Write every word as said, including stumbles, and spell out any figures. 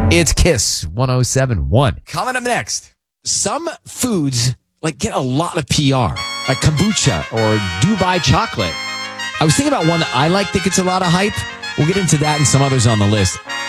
It's Kiss one oh seven point one. Coming up next, some foods like get a lot of P R, like kombucha or Dubai chocolate. I was thinking about one that I like that gets a lot of hype. We'll get into that and some others on the list